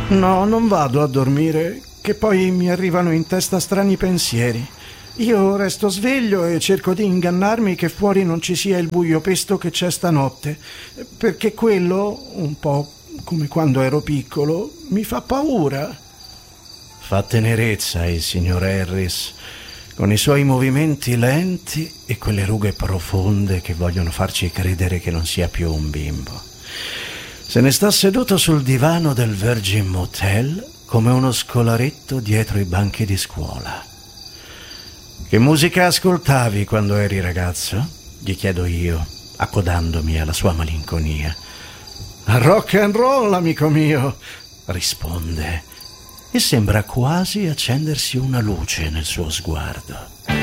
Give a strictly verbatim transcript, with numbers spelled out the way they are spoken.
No, non vado a dormire, che poi mi arrivano in testa strani pensieri. Io resto sveglio e cerco di ingannarmi che fuori non ci sia il buio pesto che c'è stanotte, perché quello, un po' come quando ero piccolo, mi fa paura. Fa tenerezza il signor Harris, con i suoi movimenti lenti e quelle rughe profonde che vogliono farci credere che non sia più un bimbo. Se ne sta seduto sul divano del Virgin Motel come uno scolaretto dietro i banchi di scuola. Che musica ascoltavi quando eri ragazzo? Gli chiedo io, accodandomi alla sua malinconia. Rock and roll, amico mio, risponde, e sembra quasi accendersi una luce nel suo sguardo.